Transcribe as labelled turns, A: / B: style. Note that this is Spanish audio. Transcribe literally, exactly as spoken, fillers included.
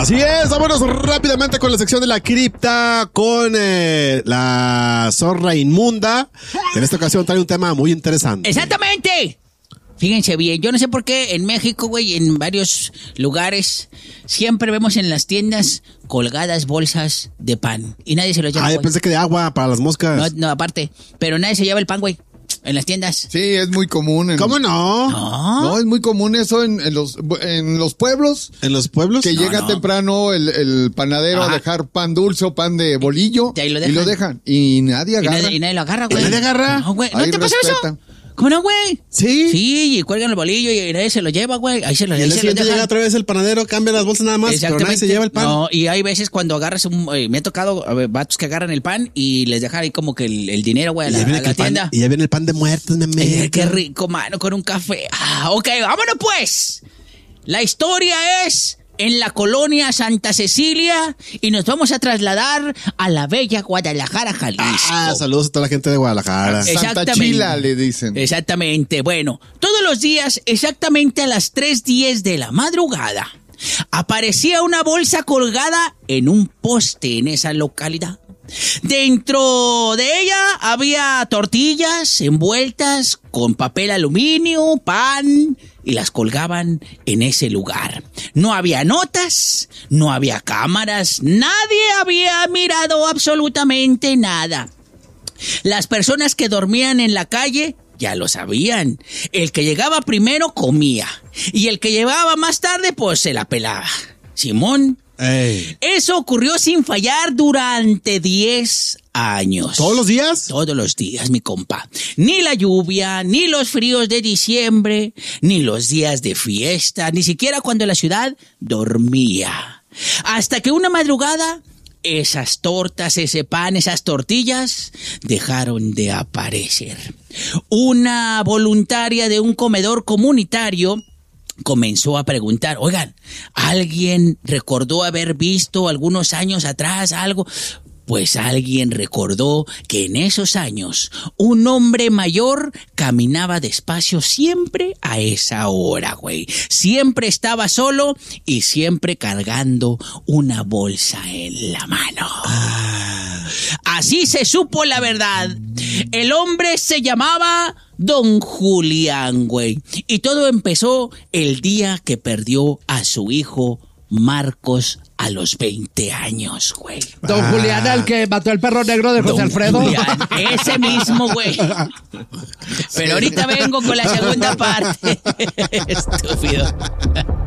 A: Así es, vámonos rápidamente con la sección de la cripta con eh, la zorra inmunda. En esta ocasión trae un tema muy interesante.
B: ¡Exactamente! Fíjense bien, yo no sé por qué en México, güey, en varios lugares, siempre vemos en las tiendas colgadas bolsas de pan. Y nadie se lo lleva,
A: Ah, yo
B: güey.
A: pensé que de agua para las moscas.
B: No, no, aparte. Pero nadie se lleva el pan, güey, en las tiendas.
C: Sí, es muy común. En,
A: ¿Cómo no?
B: No.
C: No, es muy común eso en, en los en los pueblos.
A: ¿En los pueblos?
C: Que
B: No,
C: llega
B: no.
C: temprano el, el panadero
B: Ajá.
C: a dejar pan dulce o pan de bolillo.
B: Y ahí lo
C: Y
B: dejan.
C: lo dejan. Y nadie
B: Y
C: agarra.
B: nadie, y nadie lo agarra, güey.
A: ¿Y nadie agarra?
B: No, güey. ¿No
C: Ahí
B: te pasa
C: respeta.
B: eso? ¿Cómo no, güey?
A: ¿Sí?
B: Sí, y cuelgan el bolillo y nadie se lo lleva, güey. Ahí se lo,
A: Y
B: ahí
A: al
B: se lo
A: siguiente
B: dejan.
A: llega otra vez el panadero, cambia las bolsas nada más, pero nadie se lleva el pan.
B: No, y hay veces cuando agarras un... eh, me ha tocado a ver, vatos que agarran el pan y les dejan ahí como que el, el dinero, güey, a
A: Y
B: la,
A: ya viene
B: a
A: que
B: la
A: el pan-
B: tienda.
A: y ya viene el pan de muertos, me
B: Ay,
A: meto.
B: qué rico, mano, con un café. Ah, ok, vámonos pues. La historia es en la colonia Santa Cecilia y nos vamos a trasladar a la bella Guadalajara, Jalisco.
A: Ah, saludos a toda la gente de Guadalajara.
B: Eh,
C: Santa
B: exactamente.
C: Chila, le dicen.
B: Exactamente. Bueno, todos los días, exactamente a las tres diez de la madrugada, aparecía una bolsa colgada en un poste en esa localidad. Dentro de ella había tortillas envueltas con papel aluminio, pan, y las colgaban en ese lugar. No había notas, no había cámaras, nadie había mirado absolutamente nada. Las personas que dormían en la calle ya lo sabían. El que llegaba primero comía y el que llegaba más tarde pues se la pelaba. Simón,
A: Ey.
B: eso ocurrió sin fallar durante diez años.
A: ¿Todos los días?
B: Todos los días, mi compa. Ni la lluvia, ni los fríos de diciembre, ni los días de fiesta, ni siquiera cuando la ciudad dormía. Hasta que una madrugada, esas tortas, ese pan, esas tortillas dejaron de aparecer. Una voluntaria de un comedor comunitario comenzó a preguntar, oigan, ¿alguien recordó haber visto algunos años atrás algo? Pues alguien recordó que en esos años un hombre mayor caminaba despacio siempre a esa hora, güey. Siempre estaba solo y siempre cargando una bolsa en la mano. Así se supo la verdad. El hombre se llamaba Don Julián, güey. Y todo empezó el día que perdió a su hijo Marcos a los veinte años, güey.
D: Don
A: Ah.
D: Julián, el que mató el perro negro de José
B: Don
D: Alfredo.
B: Julián, ese mismo, güey. Pero ahorita vengo con la segunda parte. Estúpido.